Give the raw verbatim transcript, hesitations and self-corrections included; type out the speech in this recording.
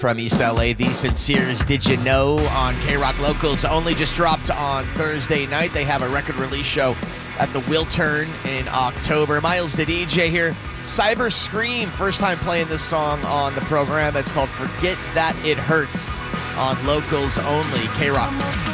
From East L A, The Sinceres, Did You Know on K-Rock Locals only just dropped on Thursday night. They have a record release show at the Wiltern in October. Miles the D J here. Cyber Scream, first time playing this song on the program. It's called Forget That It Hurts on Locals only, K-Rock.